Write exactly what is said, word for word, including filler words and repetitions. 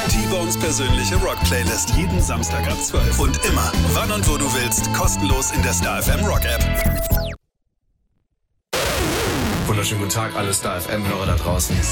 T-Bones persönliche Rock-Playlist. Jeden Samstag ab zwölf. Und immer, wann und wo du willst, kostenlos in der Star F M Rock-App. Wunderschönen guten Tag, alle Star F M-Hörer da draußen.